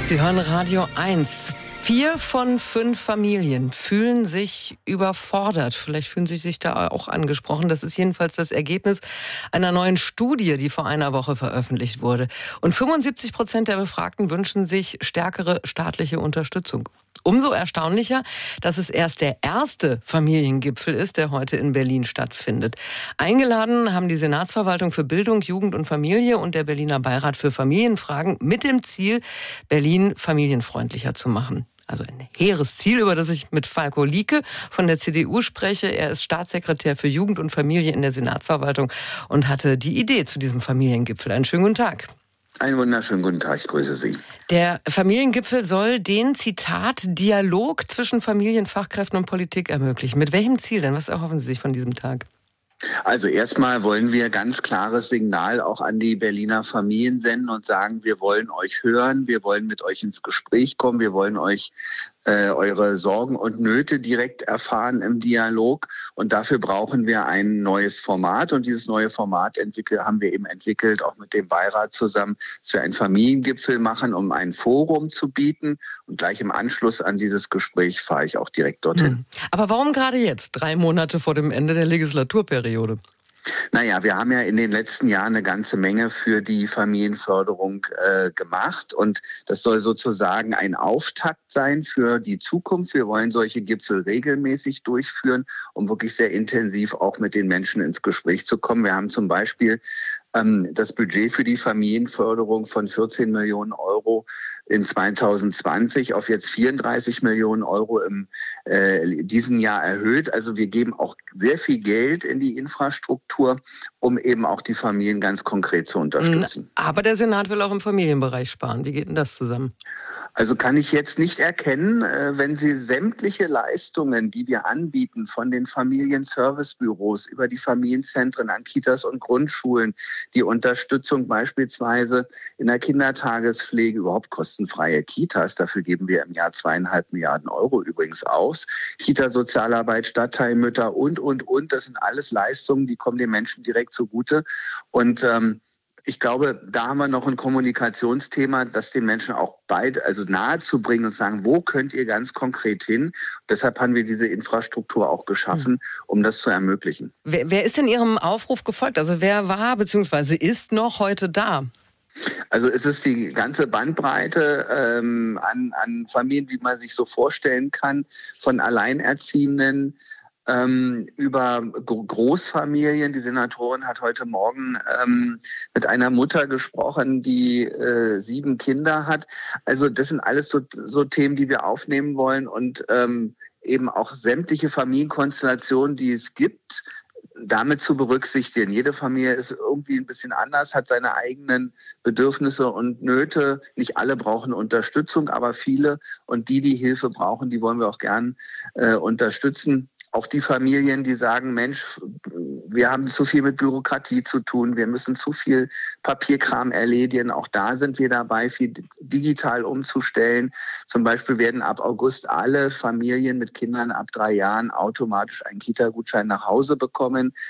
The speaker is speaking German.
Sie hören Radio 1. 4 von 5 Familien fühlen sich überfordert. Vielleicht fühlen Sie sich da auch angesprochen. Das ist jedenfalls das Ergebnis einer neuen Studie, die vor einer Woche veröffentlicht wurde. Und 75% der Befragten wünschen sich stärkere staatliche Unterstützung. Umso erstaunlicher, dass es erst der erste Familiengipfel ist, der heute in Berlin stattfindet. Eingeladen haben die Senatsverwaltung für Bildung, Jugend und Familie und der Berliner Beirat für Familienfragen mit dem Ziel, Berlin familienfreundlicher zu machen. Also ein hehres Ziel, über das ich mit Falko Lieke von der CDU spreche. Er ist Staatssekretär für Jugend und Familie in der Senatsverwaltung und hatte die Idee zu diesem Familiengipfel. Einen schönen guten Tag. Einen wunderschönen guten Tag, ich grüße Sie. Der Familiengipfel soll den, Zitat, Dialog zwischen Familienfachkräften und Politik ermöglichen. Mit welchem Ziel denn? Was erhoffen Sie sich von diesem Tag? Also erstmal wollen wir ganz klares Signal auch an die Berliner Familien senden und sagen, wir wollen euch hören, wir wollen mit euch ins Gespräch kommen, wir wollen euch eure Sorgen und Nöte direkt erfahren im Dialog. Und dafür brauchen wir ein neues Format. Und dieses neue Format haben wir eben entwickelt, auch mit dem Beirat zusammen, dass wir einen Familiengipfel machen, um ein Forum zu bieten. Und gleich im Anschluss an dieses Gespräch fahre ich auch direkt dorthin. Aber warum gerade jetzt, 3 Monate vor dem Ende der Legislaturperiode? Naja, wir haben ja in den letzten Jahren eine ganze Menge für die Familienförderung gemacht und das soll sozusagen ein Auftakt sein für die Zukunft. Wir wollen solche Gipfel regelmäßig durchführen, um wirklich sehr intensiv auch mit den Menschen ins Gespräch zu kommen. Wir haben zum Beispiel das Budget für die Familienförderung von 14 Millionen Euro in 2020 auf jetzt 34 Millionen Euro im diesen Jahr erhöht. Also wir geben auch sehr viel Geld in die Infrastruktur, um eben auch die Familien ganz konkret zu unterstützen. Aber der Senat will auch im Familienbereich sparen. Wie geht denn das zusammen? Also kann ich jetzt nicht erkennen, wenn Sie sämtliche Leistungen, die wir anbieten, von den Familienservicebüros über die Familienzentren an Kitas und Grundschulen, die Unterstützung beispielsweise in der Kindertagespflege, überhaupt kostenfreie Kitas, dafür geben wir im Jahr 2,5 Milliarden Euro übrigens aus, Kita-Sozialarbeit, Stadtteilmütter und. Das sind alles Leistungen, die kommen den Menschen direkt zugute. Und ich glaube, da haben wir noch ein Kommunikationsthema, das den Menschen auch nahe zu bringen und sagen, wo könnt ihr ganz konkret hin? Deshalb haben wir diese Infrastruktur auch geschaffen, um das zu ermöglichen. Wer ist denn Ihrem Aufruf gefolgt? Also wer war bzw. ist noch heute da? Also es ist die ganze Bandbreite an Familien, wie man sich so vorstellen kann, von Alleinerziehenden, über Großfamilien. Die Senatorin hat heute Morgen mit einer Mutter gesprochen, die 7 Kinder hat. Also das sind alles so Themen, die wir aufnehmen wollen und eben auch sämtliche Familienkonstellationen, die es gibt, damit zu berücksichtigen. Jede Familie ist irgendwie ein bisschen anders, hat seine eigenen Bedürfnisse und Nöte. Nicht alle brauchen Unterstützung, aber viele. Und die Hilfe brauchen, die wollen wir auch gern unterstützen. Auch die Familien, die sagen, Mensch, wir haben zu viel mit Bürokratie zu tun, wir müssen zu viel Papierkram erledigen. Auch da sind wir dabei, viel digital umzustellen. Zum Beispiel werden ab August alle Familien mit Kindern ab 3 Jahren automatisch einen Kita-Gutschein nach Hause bekommen.